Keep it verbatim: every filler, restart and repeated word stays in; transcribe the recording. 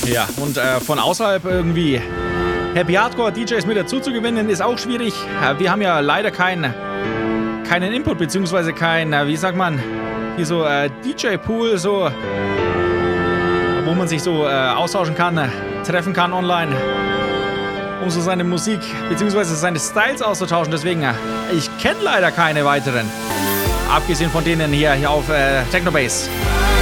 Ja, und äh, von außerhalb irgendwie Happy Hardcore D Js mit dazu zu gewinnen, ist auch schwierig. Äh, wir haben ja leider keinen keinen Input, beziehungsweise kein, äh, wie sagt man, hier so äh, D J-Pool, so, wo man sich so äh, austauschen kann, äh, treffen kann online, um so seine Musik, beziehungsweise seine Styles auszutauschen. Deswegen, äh, ich kenne leider keine weiteren. Abgesehen von denen hier, hier auf äh, Technobase.